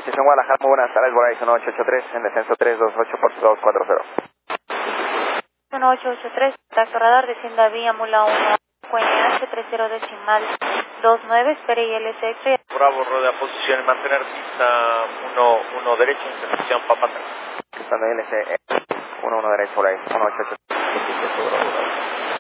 Asociación Guadalajara, muy buenas tardes, Verizon 883, en descenso 328 por 240. 1883, contacto radar, descienda vía Mula 1, QNH 30 decimal 29, espere ILS X-ray. Bravo, rodea posición y mantener pista 1 derecho, intersección Papata. Estando ILS 1 derecho, Verizon 1883.